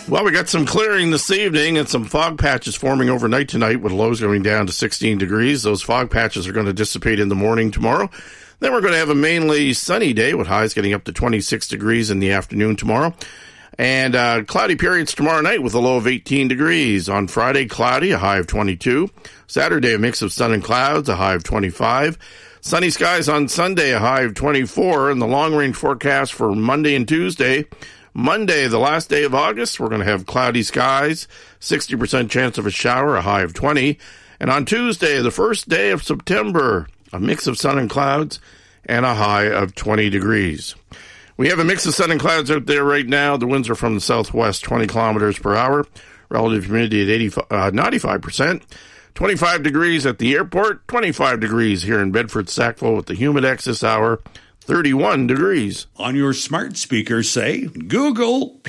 Well, we got some clearing this evening and some fog patches forming overnight tonight with lows going down to 16 degrees. Those fog patches are going to dissipate in the morning tomorrow. Then we're going to have a mainly sunny day with highs getting up to 26 degrees in the afternoon tomorrow. And cloudy periods tomorrow night with a low of 18 degrees. On Friday, cloudy, a high of 22. Saturday, a mix of sun and clouds, a high of 25. Sunny skies on Sunday, a high of 24. And the long-range forecast for Monday and Tuesday. Monday, the last day of August, we're going to have cloudy skies, 60% chance of a shower, a high of 20. And on Tuesday, the first day of September, a mix of sun and clouds and a high of 20 degrees. We have a mix of sun and clouds out there right now. The winds are from the southwest, 20 kilometers per hour. Relative humidity at 95%. 25 degrees at the airport, 25 degrees here in Bedford, Sackville with the Humidex this hour, 31 degrees. On your smart speaker, say Google